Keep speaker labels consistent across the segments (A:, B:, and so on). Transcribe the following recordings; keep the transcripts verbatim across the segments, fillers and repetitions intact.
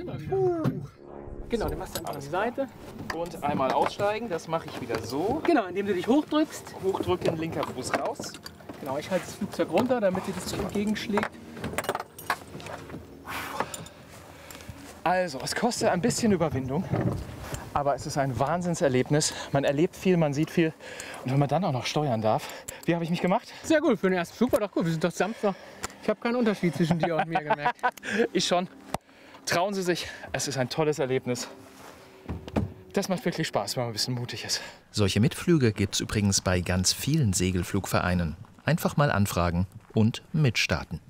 A: Genau, dann machst du einfach an die Seite.
B: Und einmal aussteigen, das mache ich wieder so.
A: Genau, indem du dich hochdrückst.
B: Hochdrücken, linker Fuß raus.
A: Genau, ich halte das Flugzeug runter, damit dir das nicht entgegenschlägt.
B: Also, es kostet ein bisschen Überwindung, aber es ist ein Wahnsinnserlebnis. Man erlebt viel, man sieht viel. Und wenn man dann auch noch steuern darf, wie habe ich mich gemacht?
A: Sehr gut, für den ersten Flug war doch gut. Wir sind doch Samstag. Ich habe keinen Unterschied zwischen dir und mir gemerkt.
B: Ich schon. Trauen Sie sich, es ist ein tolles Erlebnis. Das macht wirklich Spaß, wenn man ein bisschen mutig ist.
C: Solche Mitflüge gibt es übrigens bei ganz vielen Segelflugvereinen. Einfach mal anfragen und mitstarten.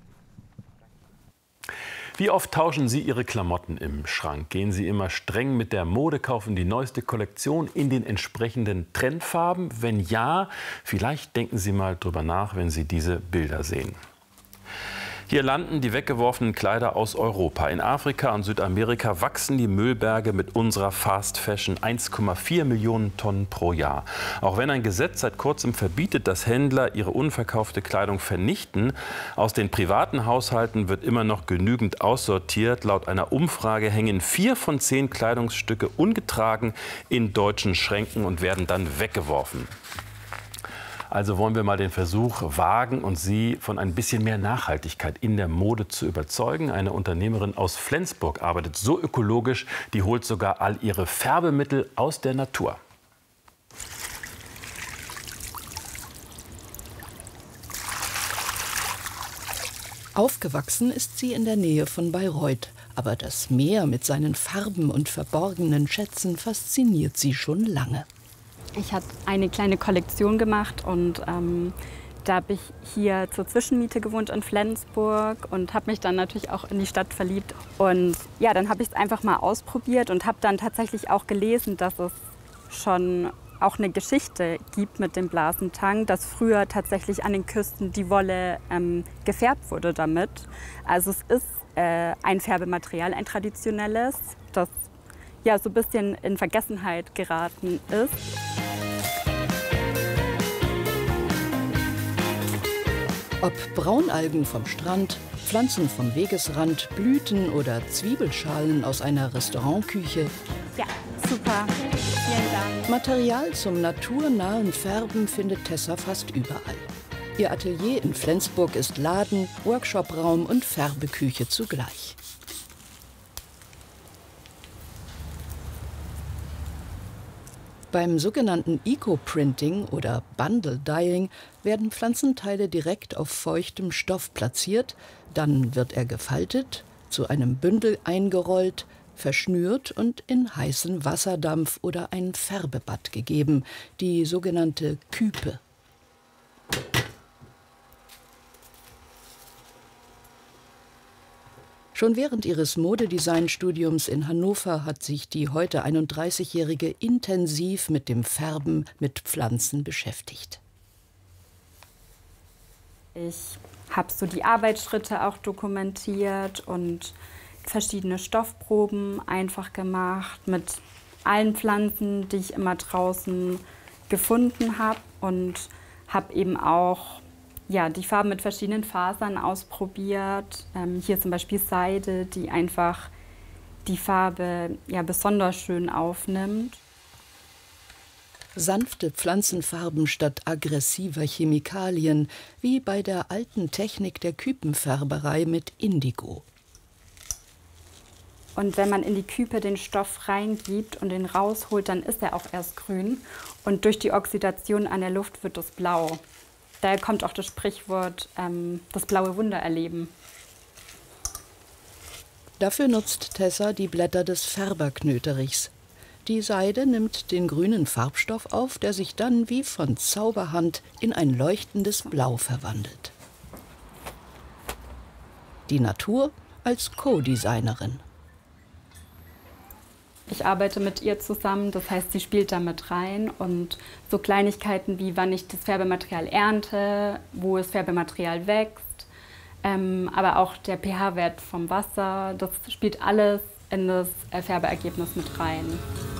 D: Wie oft tauschen Sie Ihre Klamotten im Schrank? Gehen Sie immer streng mit der Mode, kaufen die neueste Kollektion in den entsprechenden Trendfarben? Wenn ja, vielleicht denken Sie mal drüber nach, wenn Sie diese Bilder sehen. Hier landen die weggeworfenen Kleider aus Europa. In Afrika und Südamerika wachsen die Müllberge mit unserer Fast Fashion eins Komma vier Millionen Tonnen pro Jahr. Auch wenn ein Gesetz seit kurzem verbietet, dass Händler ihre unverkaufte Kleidung vernichten, aus den privaten Haushalten wird immer noch genügend aussortiert. Laut einer Umfrage hängen vier von zehn Kleidungsstücke ungetragen in deutschen Schränken und werden dann weggeworfen. Also wollen wir mal den Versuch wagen und Sie von ein bisschen mehr Nachhaltigkeit in der Mode zu überzeugen. Eine Unternehmerin aus Flensburg arbeitet so ökologisch, die holt sogar all ihre Färbemittel aus der Natur.
E: Aufgewachsen ist sie in der Nähe von Bayreuth. Aber das Meer mit seinen Farben und verborgenen Schätzen fasziniert sie schon lange.
F: Ich habe eine kleine Kollektion gemacht und ähm, da habe ich hier zur Zwischenmiete gewohnt in Flensburg und habe mich dann natürlich auch in die Stadt verliebt. Und ja, dann habe ich es einfach mal ausprobiert und habe dann tatsächlich auch gelesen, dass es schon auch eine Geschichte gibt mit dem Blasentang, dass früher tatsächlich an den Küsten die Wolle ähm, gefärbt wurde damit. Also es ist äh, ein Färbematerial, ein traditionelles, das ja so ein bisschen in Vergessenheit geraten ist.
E: Ob Braunalgen vom Strand, Pflanzen vom Wegesrand, Blüten oder Zwiebelschalen aus einer Restaurantküche.
F: Ja, super. Vielen Dank.
E: Material zum naturnahen Färben findet Tessa fast überall. Ihr Atelier in Flensburg ist Laden, Workshopraum und Färbeküche zugleich. Beim sogenannten Eco-Printing oder Bundle-Dyeing werden Pflanzenteile direkt auf feuchtem Stoff platziert, dann wird er gefaltet, zu einem Bündel eingerollt, verschnürt und in heißen Wasserdampf oder ein Färbebad gegeben, die sogenannte Küpe. Schon während ihres Modedesignstudiums in Hannover hat sich die heute einunddreißigjährige intensiv mit dem Färben mit Pflanzen beschäftigt.
F: Ich habe so die Arbeitsschritte auch dokumentiert und verschiedene Stoffproben einfach gemacht mit allen Pflanzen, die ich immer draußen gefunden habe, und habe eben auch ja, die Farben mit verschiedenen Fasern ausprobiert. Ähm, hier zum Beispiel Seide, die einfach die Farbe ja, besonders schön aufnimmt.
E: Sanfte Pflanzenfarben statt aggressiver Chemikalien, wie bei der alten Technik der Küpenfärberei mit Indigo.
F: Und wenn man in die Küpe den Stoff reingibt und den rausholt, dann ist er auch erst grün. Und durch die Oxidation an der Luft wird es blau. Daher kommt auch das Sprichwort, ähm, das blaue Wunder erleben.
E: Dafür nutzt Tessa die Blätter des Färberknöterichs. Die Seide nimmt den grünen Farbstoff auf, der sich dann wie von Zauberhand in ein leuchtendes Blau verwandelt. Die Natur als Co-Designerin.
F: Ich arbeite mit ihr zusammen, das heißt, sie spielt da mit rein, und so Kleinigkeiten wie wann ich das Färbematerial ernte, wo das Färbematerial wächst, ähm, aber auch der pH-Wert vom Wasser, das spielt alles in das Färbeergebnis mit rein.